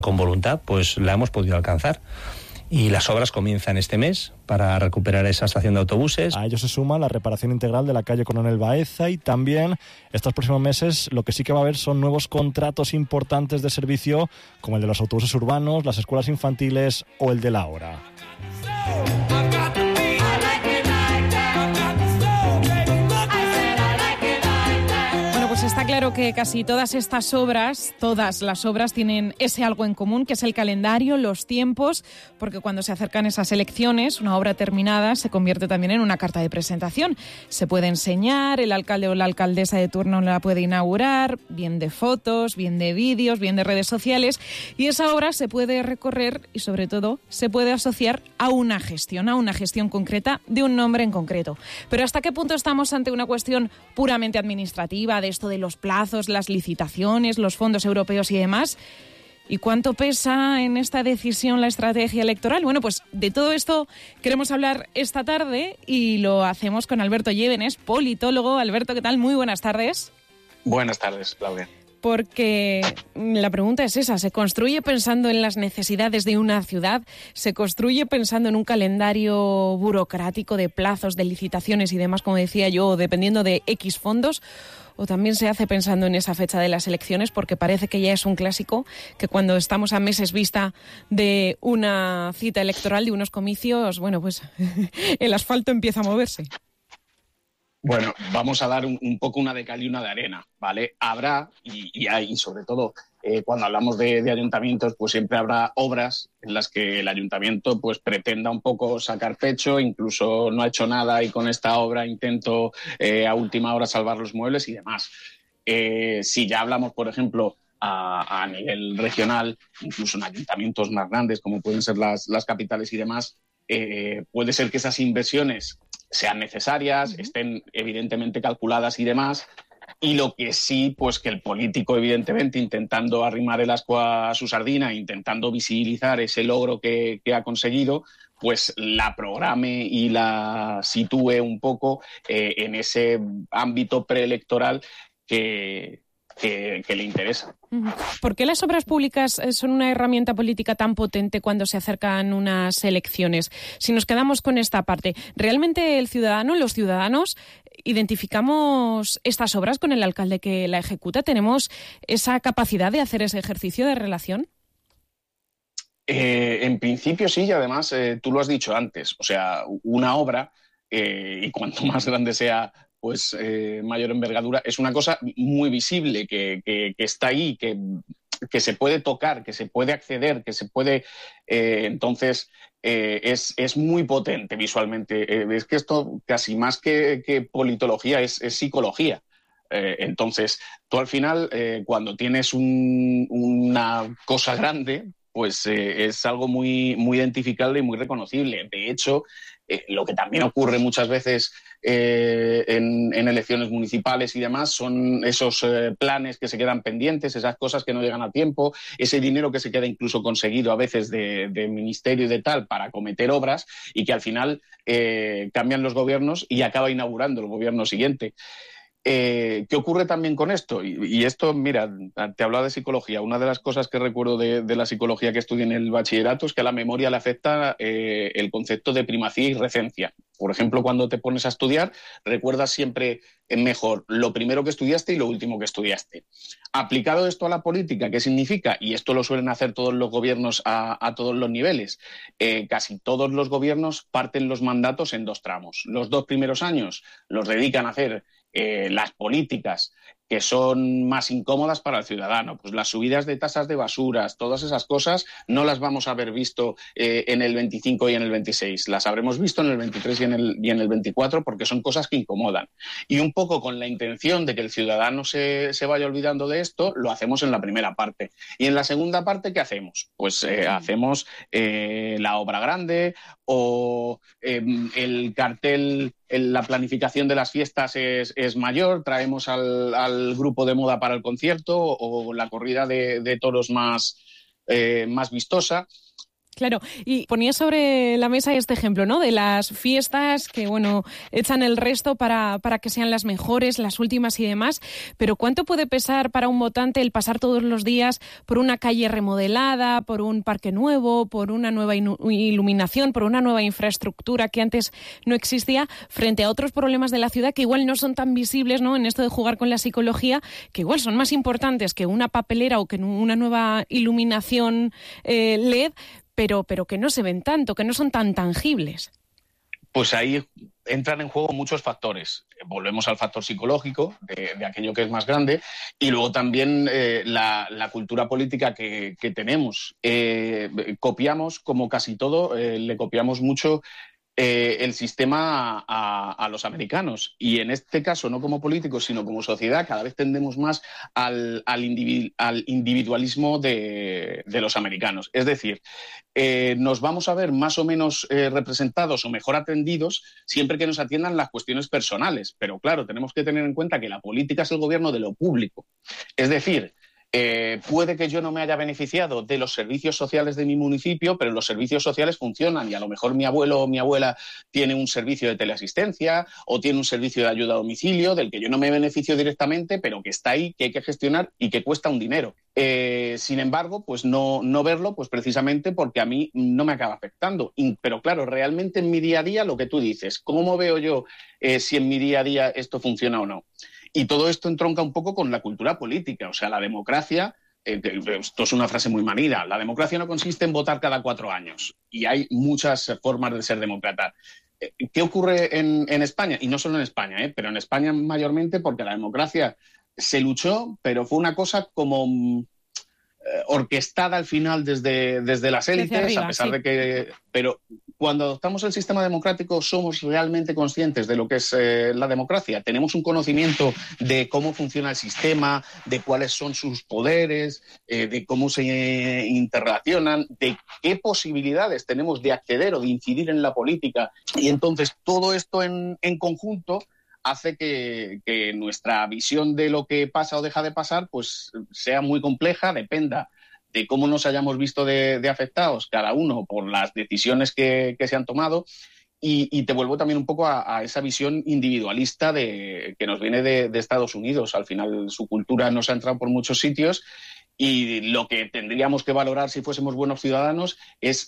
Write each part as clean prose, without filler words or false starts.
Con voluntad, pues la hemos podido alcanzar. Y las obras comienzan este mes para recuperar esa estación de autobuses. A ello se suma la reparación integral de la calle Coronel Baeza y también estos próximos meses lo que sí que va a haber son nuevos contratos importantes de servicio como el de los autobuses urbanos, las escuelas infantiles o el de la hora. Está claro que casi todas estas obras, todas las obras tienen ese algo en común, que es el calendario, los tiempos, porque cuando se acercan esas elecciones, una obra terminada se convierte también en una carta de presentación. Se puede enseñar, el alcalde o la alcaldesa de turno la puede inaugurar, bien de fotos, bien de vídeos, bien de redes sociales, y esa obra se puede recorrer y sobre todo se puede asociar a una gestión concreta de un nombre en concreto. Pero ¿hasta qué punto estamos ante una cuestión puramente administrativa de esto de los plazos, las licitaciones, los fondos europeos y demás? ¿Y cuánto pesa en esta decisión la estrategia electoral? Bueno, pues de todo esto queremos hablar esta tarde y lo hacemos con Alberto Llévenes, politólogo. Alberto, ¿qué tal? Muy buenas tardes. Buenas tardes, Claudia. Porque la pregunta es esa, ¿se construye pensando en las necesidades de una ciudad? ¿Se construye pensando en un calendario burocrático de plazos, de licitaciones y demás, como decía yo, dependiendo de X fondos? ¿O también se hace pensando en esa fecha de las elecciones? Porque parece que ya es un clásico que cuando estamos a meses vista de una cita electoral, de unos comicios, bueno, pues el asfalto empieza a moverse. Bueno, vamos a dar un poco una de cal y una de arena, ¿vale? Habrá, y hay, sobre todo cuando hablamos de ayuntamientos, pues siempre habrá obras en las que el ayuntamiento pues pretenda un poco sacar pecho, incluso no ha hecho nada y con esta obra intento a última hora salvar los muebles y demás. Si ya hablamos, por ejemplo, a nivel regional, incluso en ayuntamientos más grandes, como pueden ser las capitales y demás, puede ser que esas inversiones sean necesarias, estén evidentemente calculadas y demás, y lo que sí, pues que el político evidentemente intentando arrimar el ascua a su sardina, intentando visibilizar ese logro que ha conseguido, pues la programe y la sitúe un poco en ese ámbito preelectoral que le interesa. ¿Por qué las obras públicas son una herramienta política tan potente cuando se acercan unas elecciones? Si nos quedamos con esta parte, ¿realmente el ciudadano, los ciudadanos, identificamos estas obras con el alcalde que la ejecuta? ¿Tenemos esa capacidad de hacer ese ejercicio de relación? En principio sí, y además tú lo has dicho antes, o sea, una obra, y cuanto más grande sea, pues mayor envergadura, es una cosa muy visible que está ahí, que se puede tocar, que se puede acceder, que se puede... entonces, es muy potente visualmente. Es que esto casi más que politología es psicología. Entonces, tú al final, cuando tienes una cosa grande, pues es algo muy, muy identificable y muy reconocible. De hecho, lo que también ocurre muchas veces en elecciones municipales y demás son esos planes que se quedan pendientes, esas cosas que no llegan a tiempo, ese dinero que se queda incluso conseguido a veces de ministerio y de tal para acometer obras y que al final cambian los gobiernos y acaba inaugurando el gobierno siguiente. ¿Qué ocurre también con esto? Y esto, mira, te hablaba de psicología. Una de las cosas que recuerdo de la psicología que estudié en el bachillerato es que a la memoria le afecta el concepto de primacía y recencia. Por ejemplo, cuando te pones a estudiar, recuerdas siempre mejor lo primero que estudiaste y lo último que estudiaste. Aplicado esto a la política, ¿qué significa? Y esto lo suelen hacer todos los gobiernos a todos los niveles. Casi todos los gobiernos parten los mandatos en dos tramos. Los 2 primeros años los dedican a hacer las políticas que son más incómodas para el ciudadano, pues las subidas de tasas de basuras, todas esas cosas no las vamos a haber visto en el 25 y en el 26, las habremos visto en el 23 y en el 24 porque son cosas que incomodan. Y un poco con la intención de que el ciudadano se vaya olvidando de esto, lo hacemos en la primera parte. Y en la segunda parte, ¿qué hacemos? Pues hacemos la obra grande o el cartel, la planificación de las fiestas es mayor, traemos al grupo de moda para el concierto o la corrida de toros más vistosa. Claro, y ponía sobre la mesa este ejemplo, ¿no? De las fiestas que, bueno, echan el resto para que sean las mejores, las últimas y demás, pero ¿cuánto puede pesar para un votante el pasar todos los días por una calle remodelada, por un parque nuevo, por una nueva iluminación, por una nueva infraestructura que antes no existía, frente a otros problemas de la ciudad que igual no son tan visibles, ¿no? En esto de jugar con la psicología, que igual son más importantes que una papelera o que una nueva iluminación LED, pero que no se ven tanto, que no son tan tangibles? Pues ahí entran en juego muchos factores. Volvemos al factor psicológico de aquello que es más grande, y luego también la cultura política que tenemos. Copiamos, como casi todo, le copiamos mucho el sistema a los americanos, y en este caso no como políticos sino como sociedad cada vez tendemos más al individualismo de los americanos. Es decir, nos vamos a ver más o menos representados o mejor atendidos siempre que nos atiendan las cuestiones personales, pero claro, tenemos que tener en cuenta que la política es el gobierno de lo público. Es decir, puede que yo no me haya beneficiado de los servicios sociales de mi municipio, pero los servicios sociales funcionan, y a lo mejor mi abuelo o mi abuela tiene un servicio de teleasistencia o tiene un servicio de ayuda a domicilio del que yo no me beneficio directamente, pero que está ahí, que hay que gestionar y que cuesta un dinero. Sin embargo, pues no verlo, pues precisamente porque a mí no me acaba afectando. Pero claro, realmente en mi día a día, lo que tú dices, ¿cómo veo yo si en mi día a día esto funciona o no? Y todo esto entronca un poco con la cultura política. O sea, la democracia, esto es una frase muy manida, la democracia no consiste en votar cada 4 años. Y hay muchas formas de ser demócrata. ¿Qué ocurre en España? Y no solo en España, pero en España mayormente porque la democracia se luchó, pero fue una cosa como orquestada al final desde las élites, arriba, a pesar de que... Pero cuando adoptamos el sistema democrático somos realmente conscientes de lo que es la democracia. Tenemos un conocimiento de cómo funciona el sistema, de cuáles son sus poderes, de cómo se interrelacionan, de qué posibilidades tenemos de acceder o de incidir en la política. Y entonces todo esto en conjunto hace que nuestra visión de lo que pasa o deja de pasar pues sea muy compleja, dependa de cómo nos hayamos visto de afectados cada uno por las decisiones que se han tomado, y te vuelvo también un poco a esa visión individualista que nos viene de Estados Unidos. Al final su cultura nos ha entrado por muchos sitios, y lo que tendríamos que valorar si fuésemos buenos ciudadanos es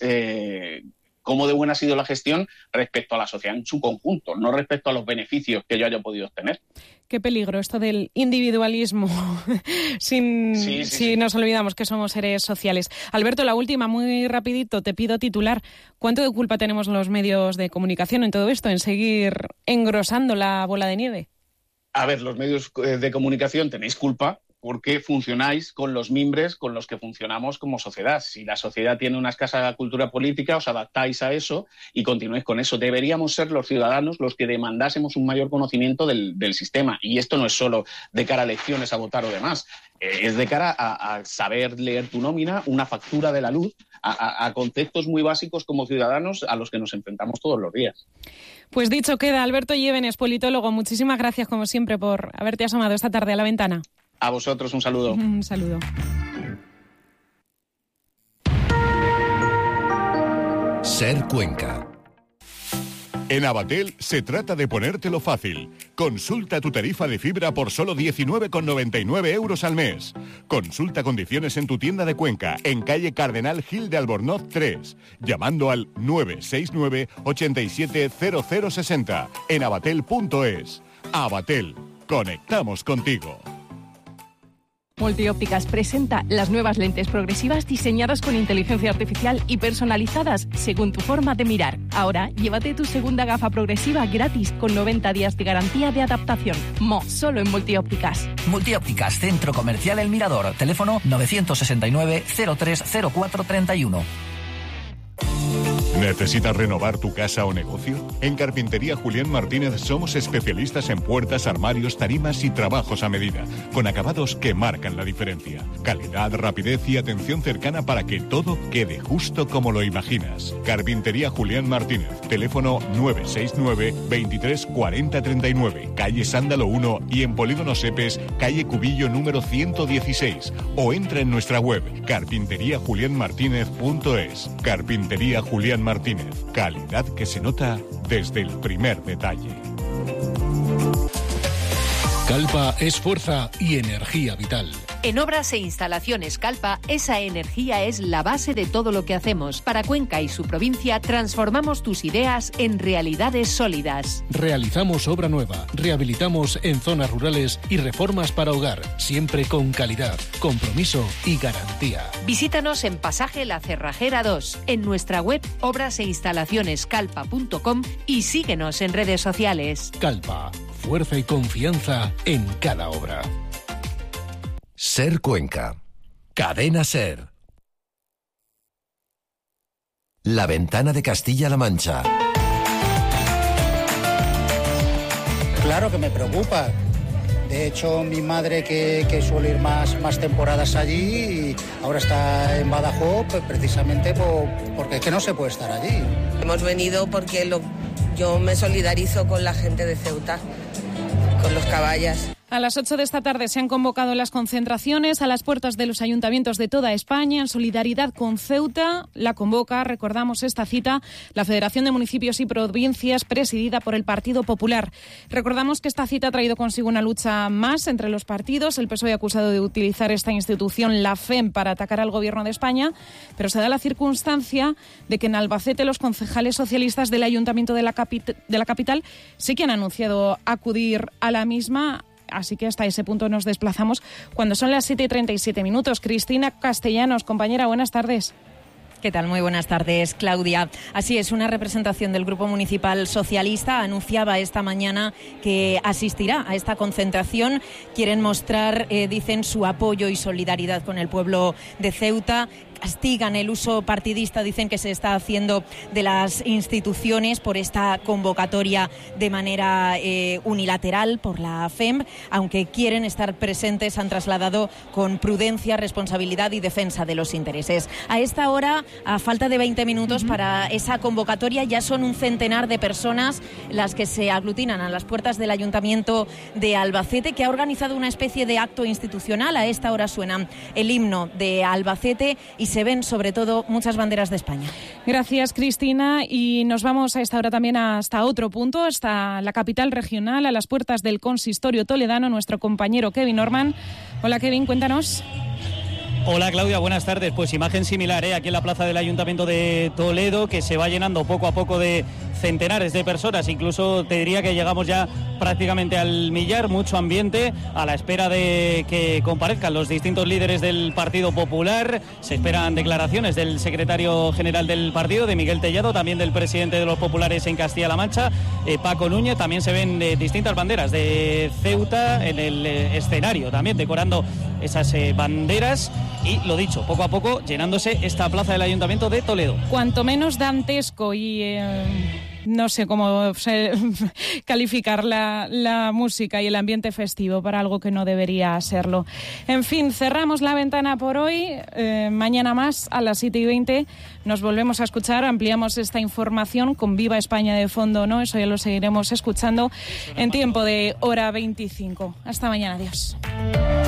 cómo de buena ha sido la gestión respecto a la sociedad en su conjunto, no respecto a los beneficios que yo haya podido obtener. Qué peligro esto del individualismo, si nos olvidamos que somos seres sociales. Alberto, la última, muy rapidito, te pido titular. ¿Cuánto de culpa tenemos los medios de comunicación en todo esto, en seguir engrosando la bola de nieve? A ver, los medios de comunicación tenéis culpa, porque funcionáis con los mimbres con los que funcionamos como sociedad. Si la sociedad tiene una escasa cultura política, os adaptáis a eso y continuáis con eso. Deberíamos ser los ciudadanos los que demandásemos un mayor conocimiento del sistema. Y esto no es solo de cara a elecciones, a votar o demás. Es de cara a saber leer tu nómina, una factura de la luz, a conceptos muy básicos como ciudadanos a los que nos enfrentamos todos los días. Pues dicho queda. Alberto Llévenes, politólogo, muchísimas gracias como siempre por haberte asomado esta tarde a La Ventana. A vosotros un saludo. Un saludo. Ser Cuenca. En Abatel se trata de ponértelo fácil. Consulta tu tarifa de fibra por solo 19,99 euros al mes. Consulta condiciones en tu tienda de Cuenca, en calle Cardenal Gil de Albornoz 3, llamando al 969 87 0060 en abatel.es. Abatel, conectamos contigo. Multiópticas presenta las nuevas lentes progresivas diseñadas con inteligencia artificial y personalizadas según tu forma de mirar. Ahora, llévate tu segunda gafa progresiva gratis con 90 días de garantía de adaptación. Solo en Multiópticas. Multiópticas, Centro Comercial El Mirador. Teléfono 969 030431. ¿Necesitas renovar tu casa o negocio? En Carpintería Julián Martínez somos especialistas en puertas, armarios, tarimas y trabajos a medida, con acabados que marcan la diferencia. Calidad, rapidez y atención cercana para que todo quede justo como lo imaginas. Carpintería Julián Martínez, teléfono 969 23 40 39, calle Sándalo 1 y en Polígono Sepes, calle Cubillo número 116, o entra en nuestra web carpinteriajulianmartinez.es. Carpintería Julián Martínez, calidad que se nota desde el primer detalle. Calpa es fuerza y energía vital. En Obras e Instalaciones Calpa, esa energía es la base de todo lo que hacemos. Para Cuenca y su provincia, transformamos tus ideas en realidades sólidas. Realizamos obra nueva, rehabilitamos en zonas rurales y reformas para hogar, siempre con calidad, compromiso y garantía. Visítanos en Pasaje La Cerrajera 2, en nuestra web obraseinstalacionescalpa.com y síguenos en redes sociales. Calpa, fuerza y confianza en cada obra. Ser Cuenca. Cadena Ser. La ventana de Castilla-La Mancha. Claro que me preocupa. De hecho, mi madre, que suele ir más temporadas allí, y ahora está en Badajoz, pues precisamente porque es que no se puede estar allí. Hemos venido porque yo me solidarizo con la gente de Ceuta, con los caballas. A las 8 de esta tarde se han convocado las concentraciones a las puertas de los ayuntamientos de toda España en solidaridad con Ceuta. La convoca, recordamos esta cita, la Federación de Municipios y Provincias presidida por el Partido Popular. Recordamos que esta cita ha traído consigo una lucha más entre los partidos. El PSOE ha acusado de utilizar esta institución, la FEM, para atacar al Gobierno de España, pero se da la circunstancia de que en Albacete los concejales socialistas del Ayuntamiento de la capital sí que han anunciado acudir a la misma. Así que hasta ese punto nos desplazamos cuando son las 7:37. Cristina Castellanos, compañera, buenas tardes. ¿Qué tal? Muy buenas tardes, Claudia. Así es, una representación del Grupo Municipal Socialista anunciaba esta mañana que asistirá a esta concentración. Quieren mostrar, dicen, su apoyo y solidaridad con el pueblo de Ceuta. Castigan el uso partidista, dicen, que se está haciendo de las instituciones por esta convocatoria de manera unilateral por la FEM. Aunque quieren estar presentes, han trasladado con prudencia, responsabilidad y defensa de los intereses. A esta hora, a falta de 20 minutos para esa convocatoria, ya son un centenar de personas las que se aglutinan a las puertas del Ayuntamiento de Albacete, que ha organizado una especie de acto institucional. A esta hora suena el himno de Albacete y se ven sobre todo muchas banderas de España. Gracias, Cristina, y nos vamos a esta hora también hasta otro punto, hasta la capital regional, a las puertas del consistorio toledano, nuestro compañero Kevin Norman. Hola, Kevin, cuéntanos. Hola, Claudia, buenas tardes. Pues imagen similar, aquí en la plaza del Ayuntamiento de Toledo, que se va llenando poco a poco de centenares de personas. Incluso te diría que llegamos ya prácticamente al millar, mucho ambiente a la espera de que comparezcan los distintos líderes del Partido Popular. Se esperan declaraciones del secretario general del partido, de Miguel Tellado, también del presidente de los populares en Castilla-La Mancha, Paco Núñez. También se ven distintas banderas de Ceuta en el escenario, también decorando esas banderas. Y lo dicho, poco a poco llenándose esta plaza del Ayuntamiento de Toledo. Cuanto menos dantesco y no sé cómo calificar la música y el ambiente festivo para algo que no debería serlo. En fin, cerramos la ventana por hoy. Mañana más a las 7:20 nos volvemos a escuchar. Ampliamos esta información con Viva España de fondo, ¿no? Eso ya lo seguiremos escuchando en tiempo de hora 25. Hasta mañana. Adiós.